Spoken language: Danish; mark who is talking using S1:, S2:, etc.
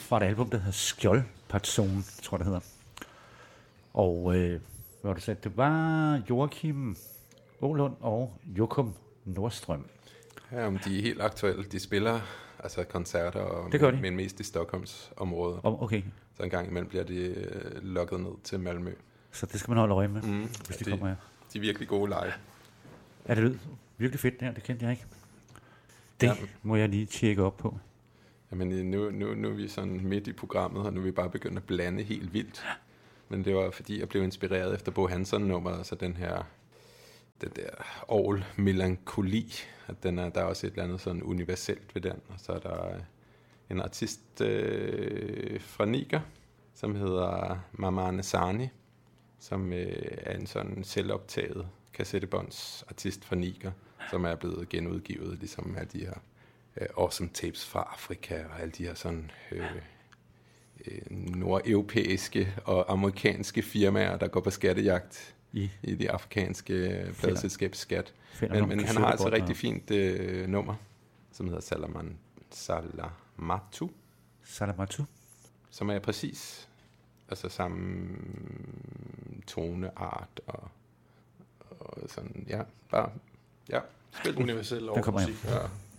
S1: fra et album, der hedder Skjoldpartizone, tror jeg, det hedder. Og hvad var det sagde? Det var Joachim Ålund og Jokum Nordstrøm.
S2: Ja, om de er helt aktuelle. De spiller altså koncerter, og
S1: Det gør de.
S2: men mest i Stockholms område.
S1: Okay,
S2: Så en gang imellem bliver de lukket ned til Malmø.
S1: så det skal man holde øje med, hvis de kommer her.
S2: De er virkelig gode live.
S1: Er det lød virkelig fedt der? Det kendte jeg ikke. Det må jeg lige tjekke op på.
S2: Jamen nu er vi sådan midt i programmet, og nu er vi bare begyndt at blande helt vildt. Men det var fordi, jeg blev inspireret efter Bo Hansson-nummeret, altså den der orgel melankoli, at der er også et eller andet sådan universelt ved den. Og så er der en artist fra Niger, som hedder Mamane Sani, som er en sådan selvoptaget kassettebåndsartist fra Niger, som er blevet genudgivet, ligesom alle de her awesome tapes fra Afrika, og alle de her sådan nordeuropæiske og amerikanske firmaer, der går på skattejagt i det afrikanske pladeselskab Skat. Men han har altså et rigtig fint nummer, som hedder Salamatu, som er præcis altså samme toneart og sådan, ja, bare, ja, spil den.
S3: Universel over musik.
S2: Ja,